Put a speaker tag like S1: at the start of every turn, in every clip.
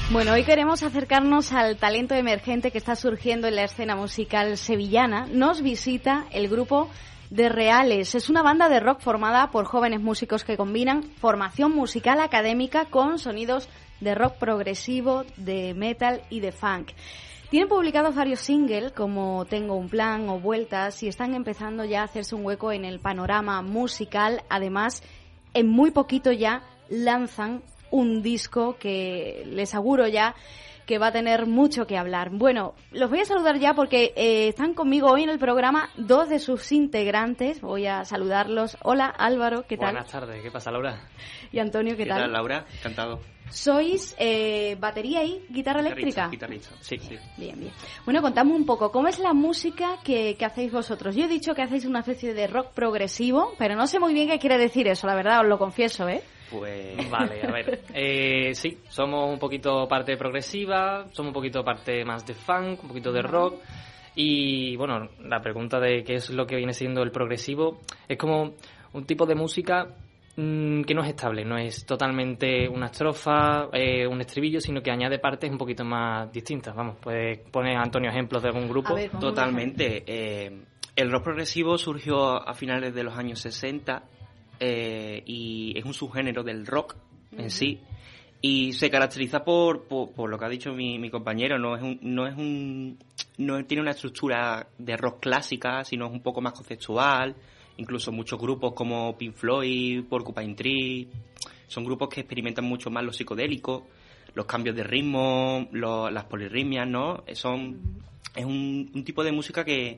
S1: Bueno, hoy queremos acercarnos al talento emergente que está surgiendo en la escena musical sevillana. Nos visita el grupo The Reales. Es una banda de rock formada por jóvenes músicos que combinan formación musical académica con sonidos de rock progresivo, de metal y de funk. Tienen publicados varios singles como Tengo un plan o Vueltas y están empezando ya a hacerse un hueco en el panorama musical. Además, en muy poquito ya lanzan un disco que les auguro ya que va a tener mucho que hablar. Bueno, los voy a saludar ya porque están conmigo hoy en el programa dos de sus integrantes. Voy a saludarlos. Hola, Álvaro, ¿qué tal?
S2: Buenas tardes, ¿qué pasa, Laura?
S1: Y Antonio, ¿qué tal?
S3: ¿Qué tal, Laura? Encantado.
S1: ¿Sois batería y guitarra eléctrica?
S3: Guitarrista, sí.
S1: Bien, bien. Bueno, contadme un poco, ¿cómo es la música que hacéis vosotros? Yo he dicho que hacéis una especie de rock progresivo, pero no sé muy bien qué quiere decir eso, la verdad, os lo confieso, ¿eh?
S3: Pues
S2: vale, a ver. Sí, somos un poquito parte progresiva, somos un poquito parte más de funk, un poquito de rock. Y bueno, la pregunta de qué es lo que viene siendo el progresivo es como un tipo de música que no es estable, no es totalmente una estrofa, un estribillo, sino que añade partes un poquito más distintas. Vamos, puedes poner, Antonio, ejemplos de algún grupo.
S1: A ver,
S3: totalmente. El rock progresivo surgió a finales de los años 60 y es un subgénero del rock en sí y se caracteriza por lo que ha dicho mi compañero. No tiene una estructura de rock clásica, sino es un poco más conceptual. Incluso muchos grupos como Pink Floyd, Porcupine Tree, son grupos que experimentan mucho más lo psicodélico, los cambios de ritmo, las polirritmias, ¿no? Es un tipo de música que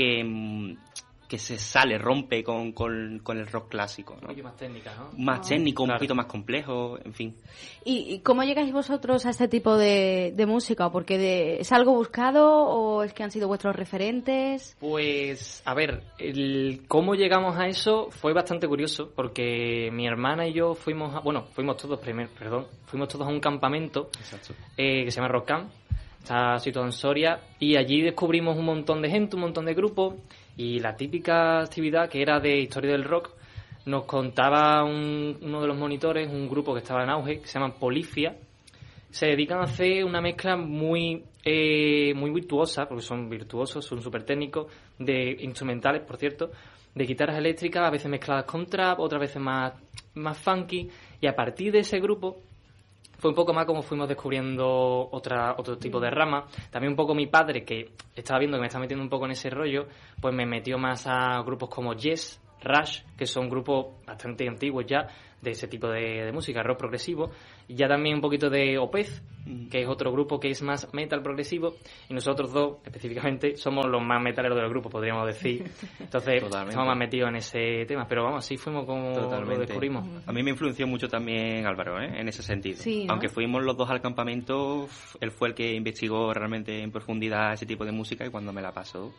S3: se sale, rompe con el rock clásico, ¿no?
S2: Un poquito más técnica, ¿no?
S3: Más técnico,
S2: claro.
S3: Un poquito más complejo, en fin.
S1: ¿Y cómo llegáis vosotros a este tipo de música? ¿Porque es algo buscado o es que han sido vuestros referentes?
S2: Pues, a ver, cómo llegamos a eso fue bastante curioso, porque mi hermana y yo fuimos todos a un campamento que se llama Rock Camp, está situado en Soria, y allí descubrimos un montón de gente, un montón de grupos, y la típica actividad que era de historia del rock nos contaba uno de los monitores, un grupo que estaba en auge, que se llama Polifia. Se dedican a hacer una mezcla muy virtuosa, porque son virtuosos, son súper técnicos, de instrumentales, por cierto, de guitarras eléctricas, a veces mezcladas con trap, otras veces más funky, y a partir de ese grupo fue un poco más como fuimos descubriendo otro tipo de rama. También un poco mi padre, que estaba viendo que me estaba metiendo un poco en ese rollo, pues me metió más a grupos como Yes, Rush, que son grupos bastante antiguos ya, de ese tipo de música, rock progresivo, y ya también un poquito de Opeth, que es otro grupo que es más metal progresivo, y nosotros dos, específicamente, somos los más metaleros del grupo, podríamos decir. Entonces, estamos más metidos en ese tema, pero vamos, así fuimos como lo descubrimos.
S3: A mí me influenció mucho también Álvaro, en ese sentido.
S1: Sí, ¿no?
S3: Aunque fuimos los dos al campamento, él fue el que investigó realmente en profundidad ese tipo de música, y cuando me la pasó,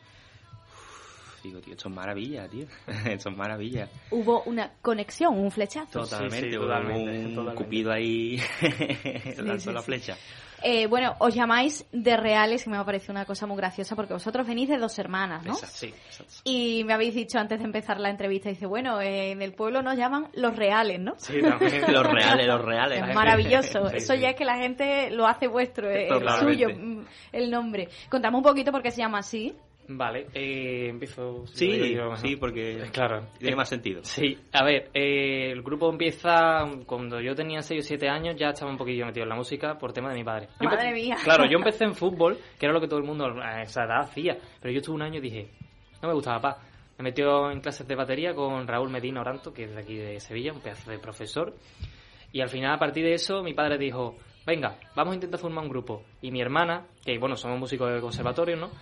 S3: digo, tío, esto es maravilla, tío. Esto es maravilla.
S1: Hubo una conexión, un flechazo.
S3: Totalmente,
S2: Sí,
S3: hubo un Cupido ahí lanzó la flecha.
S1: Bueno, os llamáis The Reales y me ha parecido una cosa muy graciosa porque vosotros venís de dos hermanas, ¿no?
S3: Exacto, sí, exacto.
S1: Y me habéis dicho antes de empezar la entrevista, dice, bueno, en el pueblo nos llaman Los Reales, ¿no?
S2: Sí, también.
S3: Los reales.
S1: Es maravilloso.
S2: Sí,
S1: Eso
S2: sí.
S1: ya es que la gente lo hace vuestro, el
S3: Totalmente.
S1: suyo, el nombre. Contame un poquito por qué se llama así.
S2: Vale, empiezo.
S3: Sí, porque
S2: claro,
S3: tiene más sentido.
S2: Sí, a ver, el grupo empieza cuando yo tenía 6 o 7 años, ya estaba un poquillo metido en la música por tema de mi padre.
S1: Madre mía.
S2: Claro, yo empecé en fútbol, que era lo que todo el mundo a esa edad hacía, pero yo estuve un año y dije, no me gustaba, papá. Me metió en clases de batería con Raúl Medina Oranto, que es de aquí de Sevilla, un pedazo de profesor, y al final, a partir de eso, mi padre dijo, venga, vamos a intentar formar un grupo. Y mi hermana, que bueno, somos músicos de conservatorio, ¿no?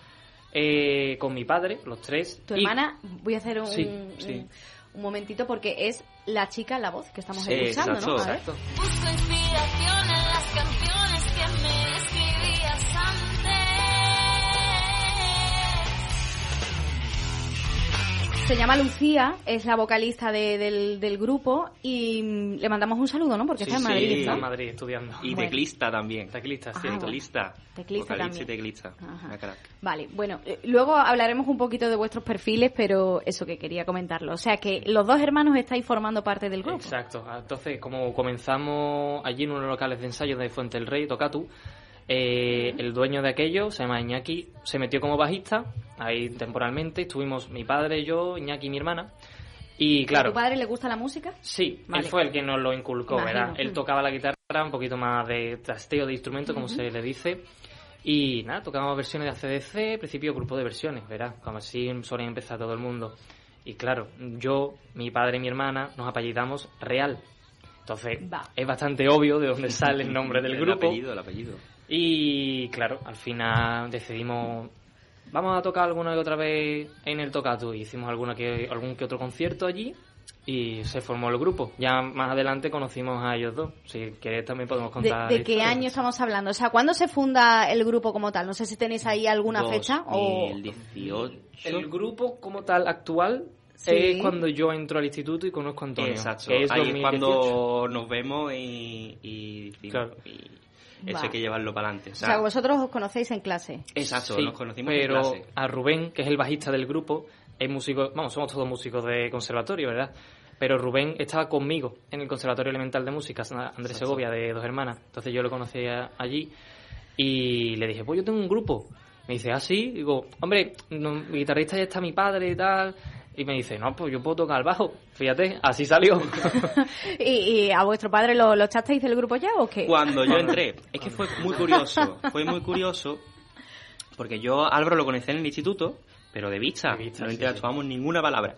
S2: Con mi padre, los tres.
S1: Tu hermana, voy a hacer
S2: Sí.
S1: un momentito porque es la chica, la voz que estamos
S3: Sí,
S1: escuchando,
S3: exacto,
S1: ¿no? A ver.
S2: Exacto.
S4: Busco inspiración en las canciones que me escribías antes.
S1: Se llama Lucía, es la vocalista del grupo y le mandamos un saludo, ¿no? Porque
S3: Sí,
S1: está en
S3: sí,
S1: Madrid.
S2: Está
S1: ¿no?
S2: en Madrid estudiando.
S3: Y
S1: Bueno.
S3: teclista también.
S2: Teclista, sí.
S1: Ah, bueno.
S3: Teclista.
S1: Teclista
S3: Vocalista
S1: también.
S3: y teclista.
S1: Ajá.
S3: Una crack.
S1: Vale, bueno, luego hablaremos un poquito de vuestros perfiles, pero eso que quería comentarlo. O sea, que los dos hermanos estáis formando parte del grupo.
S2: Exacto. Entonces, como comenzamos allí en unos locales de ensayo de Fuente del Rey, Tocatu, el dueño de aquello, se llama Iñaki, se metió como bajista, ahí temporalmente, estuvimos mi padre, yo, Iñaki y mi hermana, y
S1: ¿A
S2: claro,
S1: tu padre le gusta la música?
S2: sí,
S1: Vale.
S2: él fue el que nos lo inculcó,
S1: Imagino.
S2: ¿verdad? Él tocaba la guitarra, un poquito más de trasteo de instrumento, como se le dice, y nada, tocábamos versiones de AC/DC, principio grupo de versiones, ¿verdad? Como así suelen empezar todo el mundo. Y claro, yo, mi padre y mi hermana nos apellidamos Real. Entonces,
S1: Va.
S2: es bastante obvio de dónde sale el nombre del grupo.
S3: El apellido.
S2: Y claro, al final decidimos, vamos a tocar alguna que otra vez en el Tocatu. Hicimos algún que otro concierto allí y se formó el grupo. Ya más adelante conocimos a ellos dos. Si queréis también podemos contar.
S1: ¿De qué
S2: historias.
S1: año estamos hablando? O sea, ¿cuándo se funda el grupo como tal? No sé si tenéis ahí alguna fecha o...
S3: 2018.
S2: El grupo como tal actual
S1: Sí.
S2: es cuando yo entro al instituto y conozco a Antonio.
S3: Exacto.
S2: Que es
S3: Ahí
S2: 2018.
S3: es cuando nos vemos y
S2: Claro.
S3: eso
S1: Va.
S3: hay que llevarlo para adelante.
S1: O sea, vosotros os conocéis en clase.
S3: Exacto,
S2: Sí,
S3: nos conocimos
S2: pero
S3: en clase.
S2: a Rubén, que es el bajista del grupo, es músico, vamos, somos todos músicos de conservatorio, ¿verdad? Pero Rubén estaba conmigo en el Conservatorio Elemental de Música, Andrés
S3: Exacto.
S2: Segovia, de Dos Hermanas. Entonces yo lo conocía allí y le dije, pues yo tengo un grupo. Me dice, ¿ah, sí? Digo, hombre, mi guitarrista ya está mi padre y tal. Y me dice, no, pues yo puedo tocar el bajo. Fíjate, así salió.
S1: ¿Y a vuestro padre lo echasteis del grupo ya o qué?
S3: Cuando yo entré, es que fue muy curioso, porque yo a Álvaro lo conocí en el instituto, pero de vista,
S2: De vista,
S3: no
S2: sí,
S3: interactuamos ninguna palabra.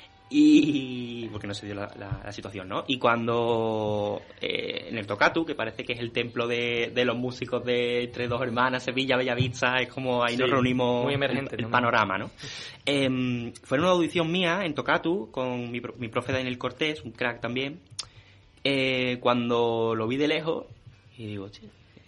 S3: Y porque no se dio la situación, ¿no? Y cuando en el Tocatu, que parece que es el templo de los músicos de entre Dos Hermanas, Sevilla, Bellavista, es como ahí
S2: Sí,
S3: nos reunimos
S2: muy emergente,
S3: el
S2: ¿no?
S3: panorama, ¿no? Fue en una audición mía en Tocatu con mi profe Daniel Cortés, un crack también. Cuando lo vi de lejos y digo, che,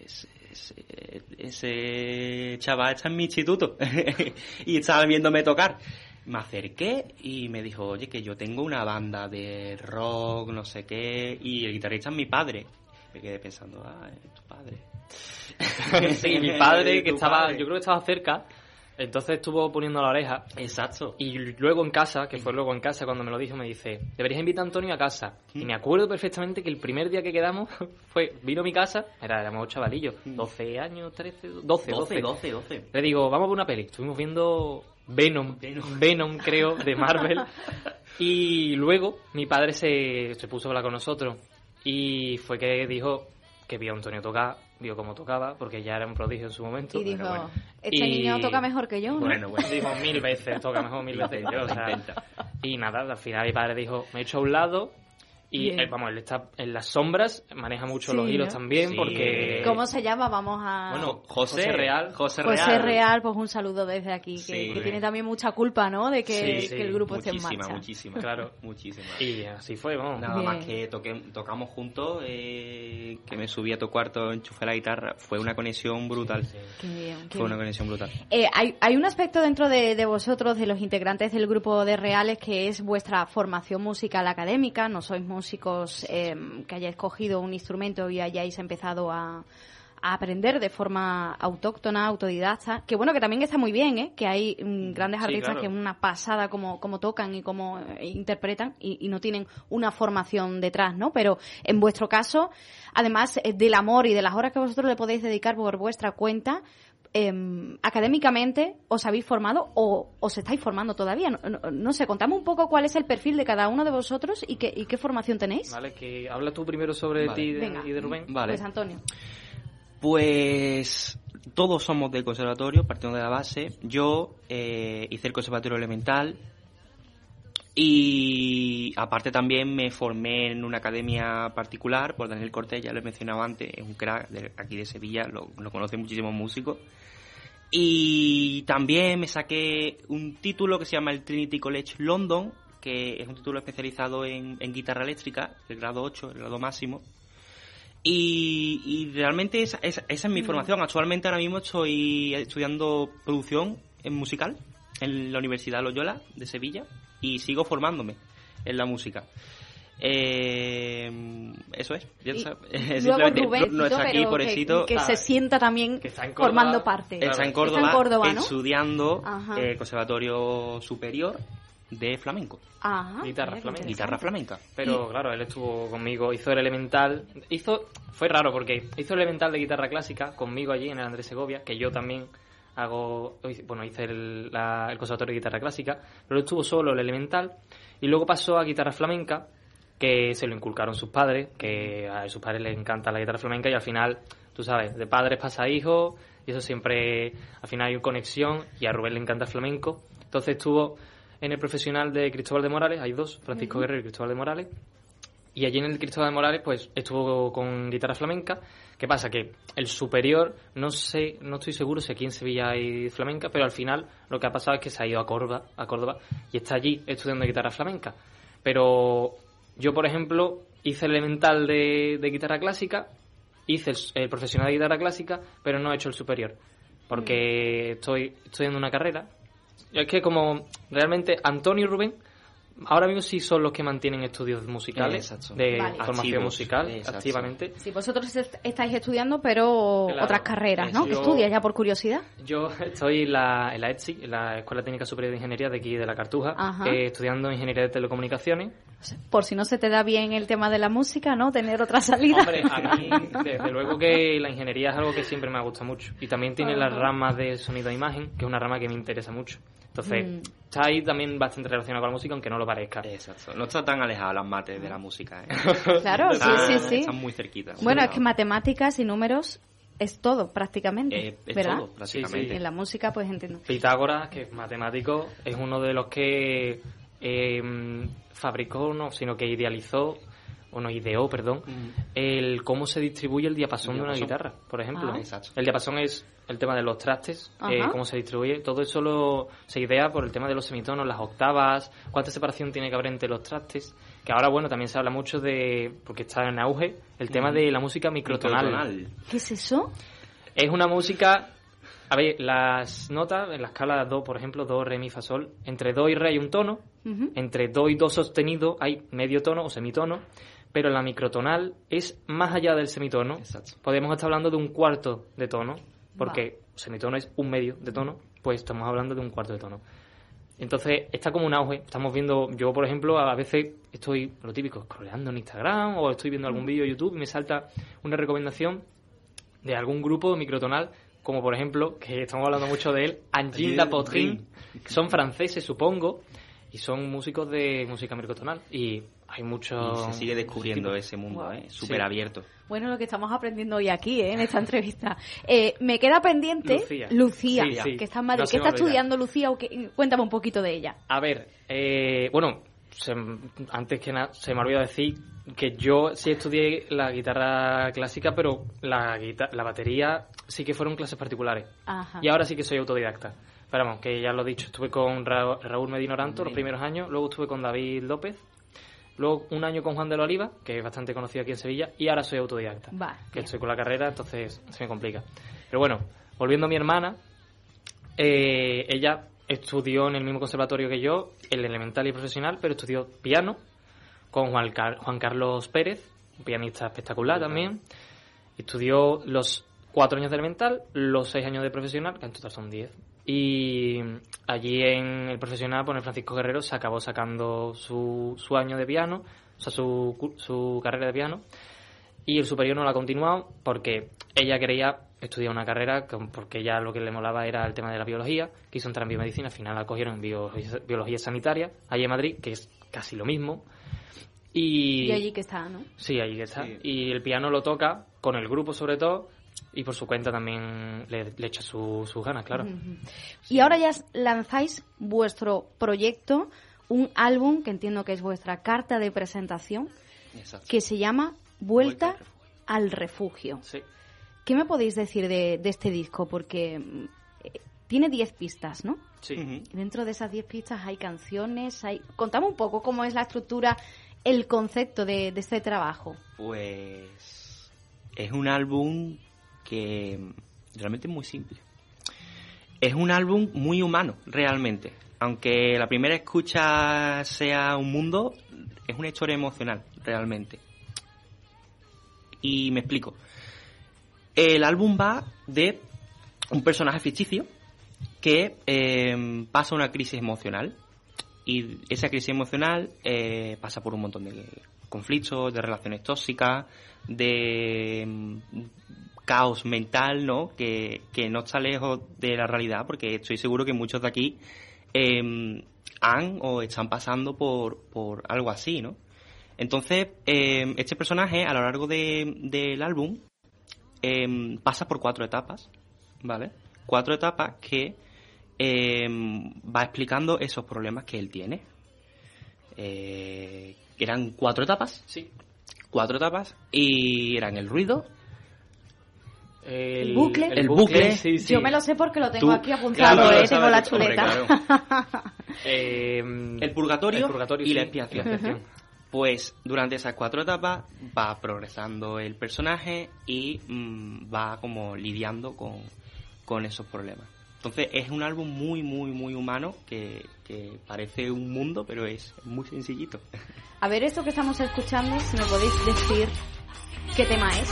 S3: ese chaval está en mi instituto y estaba viéndome tocar. Me acerqué y me dijo, oye, que yo tengo una banda de rock, no sé qué, y el guitarrista es mi padre. Me quedé pensando, es tu padre.
S2: Sí, mi padre, que
S3: Tu
S2: estaba,
S3: padre.
S2: yo creo que estaba cerca, entonces estuvo poniendo la oreja.
S3: Exacto.
S2: Y luego en casa, que fue luego en casa cuando me lo dijo, me dice, deberías invitar a Antonio a casa. Y me acuerdo perfectamente que el primer día que quedamos vino a mi casa, éramos chavalillos, 12 años, 13, 12.
S3: 12.
S2: Le digo, vamos a ver una peli. Estuvimos viendo Venom, creo, de Marvel. Y luego mi padre se puso a hablar con nosotros. Y fue que dijo que vio a Antonio tocar, vio cómo tocaba, porque ya era un prodigio en su momento.
S1: Y dijo,
S3: bueno.
S1: este
S2: Y-
S1: niño toca mejor que yo, ¿no?
S3: Bueno.
S2: Dijo 1000 veces, toca mejor 1000 veces que yo. O sea, y nada, al final mi padre dijo, me he hecho a un lado. Y
S1: Bien.
S2: él está en las sombras, maneja mucho
S1: Sí,
S2: los hilos
S1: ¿no?
S2: también,
S3: Sí.
S2: porque...
S1: ¿Cómo se llama? Vamos a...
S3: Bueno,
S2: José Real.
S3: José
S1: José Real, pues un saludo desde aquí,
S3: Sí.
S1: que tiene también mucha culpa, ¿no? De que,
S2: Sí, sí,
S1: que el grupo esté en marcha.
S3: Muchísima.
S2: Claro.
S3: Muchísima.
S2: Y así fue, vamos.
S3: Nada
S1: Bien.
S3: más que tocamos juntos, que me subí a tu cuarto, enchufé la guitarra, fue una conexión brutal.
S1: Qué bien, qué
S3: Fue una
S1: bien.
S3: conexión brutal.
S1: Hay un aspecto dentro de vosotros, de los integrantes del grupo de Reales, que es vuestra formación musical académica. No sois músicos que hayáis cogido un instrumento y hayáis empezado a aprender de forma autóctona, autodidacta, que bueno, que también está muy bien, que hay grandes
S2: Sí,
S1: artistas
S2: claro.
S1: que es una pasada como tocan y como interpretan y no tienen una formación detrás, ¿no? Pero en vuestro caso, además del amor y de las horas que vosotros le podéis dedicar por vuestra cuenta, académicamente os habéis formado o os estáis formando todavía. No sé, contame un poco cuál es el perfil de cada uno de vosotros y qué formación tenéis.
S2: Vale, que habla tú primero sobre
S3: Vale.
S2: ti
S1: Venga.
S2: y de Rubén.
S3: Vale.
S1: Pues Antonio.
S3: Pues todos somos del conservatorio, partiendo de la base. Yo hice el conservatorio elemental y aparte también me formé en una academia particular por Daniel Cortés, ya lo he mencionado antes, es un crack aquí de Sevilla, lo conocen muchísimos músicos. Y también me saqué un título que se llama el Trinity College London, que es un título especializado en guitarra eléctrica, el grado 8, el grado máximo. Y realmente esa es mi formación. Actualmente ahora mismo estoy estudiando producción en musical en la Universidad Loyola de Sevilla y sigo formándome en la música. Eso es.
S1: Luego Rubén,
S3: no está aquí por éxito.
S1: Que se sienta también
S2: que está en Córdoba,
S1: formando parte.
S3: Está en Córdoba,
S1: ¿no?
S3: estudiando Conservatorio Superior de Flamenco.
S1: Ajá,
S2: Guitarra flamenca.
S3: Guitarra flamenca.
S2: Pero claro, él estuvo conmigo, hizo el elemental. Fue raro porque hizo el elemental de guitarra clásica conmigo allí en el Andrés Segovia, que yo también hice el conservatorio de guitarra clásica, pero él estuvo solo el elemental y luego pasó a guitarra flamenca, que se lo inculcaron sus padres, que a sus padres les encanta la guitarra flamenca y al final, tú sabes, de padres pasa a hijos y eso siempre, al final hay una conexión y a Rubén le encanta el flamenco. Entonces estuvo en el profesional de Cristóbal de Morales, hay dos, Francisco Guerrero y Cristóbal de Morales, y allí en el Cristóbal de Morales pues estuvo con guitarra flamenca. ¿Qué pasa? Que el superior, no estoy seguro si aquí en Sevilla hay flamenca, pero al final lo que ha pasado es que se ha ido a Córdoba y está allí estudiando guitarra flamenca. Pero yo, por ejemplo, hice el elemental de guitarra clásica, hice el profesional de guitarra clásica, pero no he hecho el superior, porque estoy estudiando una carrera. Es que como realmente Antonio y Rubén ahora mismo sí son los que mantienen estudios musicales, de formación
S3: activos,
S2: musical, activamente.
S1: Sí, vosotros estáis estudiando, pero
S2: Claro,
S1: otras carreras, ¿no? ¿Qué
S2: yo-
S1: estudias ya por curiosidad?
S2: Yo estoy en la ETSI, en la Escuela Técnica Superior de Ingeniería de aquí de la Cartuja,
S1: Ajá.
S2: estudiando Ingeniería de Telecomunicaciones.
S1: Por si no se te da bien el tema de la música, ¿no? Tener otra salida.
S2: Hombre, a mí, desde luego que la ingeniería es algo que siempre me ha gustado mucho. Y también tiene las ramas de sonido e imagen, que es una rama que me interesa mucho. Entonces, está ahí también bastante relacionado con la música, aunque no lo parezca.
S3: Exacto. No está tan alejado las mates de la música, ¿eh?
S1: Claro, sí.
S3: Están muy cerquita.
S1: Bueno, es que matemáticas y números es todo, prácticamente,
S3: es
S1: ¿verdad?
S3: todo, prácticamente.
S2: Sí.
S1: En la música, pues entiendo.
S2: Pitágoras, que es matemático, es uno de los que fabricó, no, sino que idealizó, o no, ideó, perdón, el cómo se distribuye el diapasón de una guitarra, por ejemplo.
S1: Ah.
S3: Exacto.
S2: El diapasón es el tema de los trastes,
S1: Ajá.
S2: cómo se distribuye, todo eso se idea por el tema de los semitonos, las octavas, cuánta separación tiene que haber entre los trastes, que ahora, bueno, también se habla mucho porque está en auge, el tema de la música microtonal.
S1: ¿Qué es eso?
S2: Es una música, a ver, las notas, en la escala do, por ejemplo, do, re, mi, fa, sol, entre do y re hay un tono,
S1: Ujú.
S2: entre do y do sostenido hay medio tono o semitono, pero la microtonal es más allá del semitono.
S3: Exacto.
S2: Podemos estar hablando de un cuarto de tono, porque semitono es un medio de tono, pues estamos hablando de un cuarto de tono. Entonces, está como un auge. Estamos viendo, yo por ejemplo, a veces estoy, lo típico, scrolleando en Instagram o estoy viendo algún vídeo de YouTube y me salta una recomendación de algún grupo microtonal, como por ejemplo, que estamos hablando mucho de él, Engine Dapotrin, que son franceses, supongo, y son músicos de música microtonal. Y hay mucho...
S3: Y se sigue descubriendo ese mundo,
S1: Wow.
S3: súper abierto.
S1: Bueno, lo que estamos aprendiendo hoy aquí, en esta entrevista. Me queda pendiente
S2: Lucía.
S1: Lucía,
S2: Sí.
S1: que está en Madrid.
S2: No se
S1: ¿Qué
S2: me
S1: está
S2: olvida.
S1: estudiando Lucía? Cuéntame un poquito de ella.
S2: A ver, bueno, antes que nada, se me ha olvidado decir que yo sí estudié la guitarra clásica, pero la batería sí que fueron clases particulares.
S1: Ajá.
S2: Y ahora sí que soy autodidacta. Pero vamos, que ya lo he dicho, estuve con Raúl Medina Oranto los primeros años, luego estuve con David López, luego un año con Juan de la Oliva, que es bastante conocido aquí en Sevilla, y ahora soy autodidacta.
S1: Va,
S2: Que
S1: bien.
S2: estoy con la carrera, entonces se me complica. Pero bueno, volviendo a mi hermana, ella estudió en el mismo conservatorio que yo, el elemental y profesional, pero estudió piano con Juan Carlos Pérez, un pianista espectacular también. Estudió los 4 años de elemental, los 6 años de profesional, que en total son 10. Y allí en el profesional, pues en el Francisco Guerrero se acabó sacando su año de piano, o sea, su carrera de piano. Y el superior no la ha continuado porque ella quería estudiar una carrera porque ya lo que le molaba era el tema de la biología, quiso entrar en biomedicina, al final la cogieron en biología sanitaria, allí en Madrid, que es casi lo mismo.
S1: Y allí que está, ¿no?
S2: Sí, allí que está.
S3: Sí.
S2: Y el piano lo toca con el grupo sobre todo y por su cuenta también le echa sus ganas, claro.
S1: Ujú. Y ahora ya lanzáis vuestro proyecto, un álbum que entiendo que es vuestra carta de presentación,
S3: Exacto.
S1: que se llama Vuelta al Refugio.
S2: Sí.
S1: ¿Qué me podéis decir de este disco? Porque tiene 10 pistas, ¿no?
S2: Sí.
S3: Ujú.
S1: Y dentro de esas 10 pistas hay canciones, Contame un poco cómo es la estructura, el concepto de este trabajo.
S3: Pues es un álbum que realmente es muy simple. Es un álbum muy humano, realmente. Aunque la primera escucha sea un mundo, es una historia emocional, realmente. Y me explico. El álbum va de un personaje ficticio que pasa una crisis emocional. Y esa crisis emocional pasa por un montón de conflictos, de relaciones tóxicas, de caos mental, ¿no? Que no está lejos de la realidad, porque estoy seguro que muchos de aquí han o están pasando por algo así, ¿no? Entonces, este personaje, a lo largo del álbum, pasa por 4 etapas, ¿vale? 4 etapas que va explicando esos problemas que él tiene. Eran 4 etapas.
S2: Sí.
S3: 4 etapas. Y eran el ruido.
S1: El bucle.
S3: El bucle.
S2: Sí, sí.
S1: Yo me lo sé porque lo tengo
S3: Tú,
S1: aquí apuntado,
S3: claro, lo
S1: tengo la
S3: sabes, hombre,
S1: chuleta.
S3: claro.
S2: El
S3: purgatorio y la
S2: sí,
S3: expiación.
S2: y la expiación.
S3: Pues durante esas 4 etapas va progresando el personaje y va como lidiando con esos problemas. Entonces es un álbum muy, muy, muy humano que parece un mundo, pero es muy sencillito.
S1: A ver, esto que estamos escuchando, si me podéis decir qué tema es.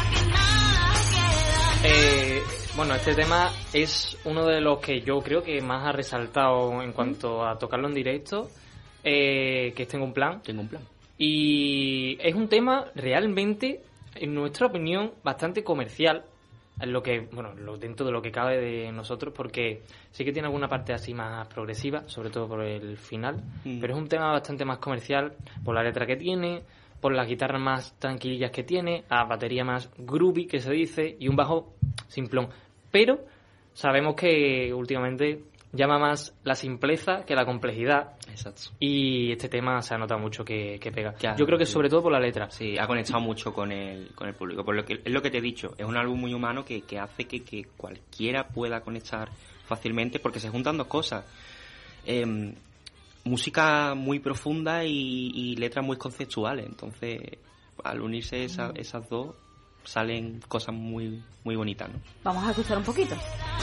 S2: Bueno, este tema es uno de los que yo creo que más ha resaltado en cuanto a tocarlo en directo, que es Tengo un plan.
S3: Tengo un plan.
S2: Y es un tema realmente, en nuestra opinión, bastante comercial, en lo que, bueno, dentro de lo que cabe de nosotros, porque sí que tiene alguna parte así más progresiva, sobre todo por el final, pero es un tema bastante más comercial por la letra que tiene, por las guitarras más tranquilillas que tiene, la batería más groovy que se dice y un bajo simplón. Pero sabemos que últimamente llama más la simpleza que la complejidad.
S3: Exacto.
S2: Y este tema se ha notado mucho que pega.
S3: Claro,
S2: yo creo que
S3: sí.
S2: sobre todo por la letra.
S3: Sí, ha conectado mucho con el público. Por lo que, es lo que te he dicho, es un álbum muy humano que hace que cualquiera pueda conectar fácilmente, porque se juntan 2 cosas. Música muy profunda y letras muy conceptuales. Entonces, al unirse esas 2, salen cosas muy, muy bonitas, ¿no?
S1: Vamos a escuchar un poquito.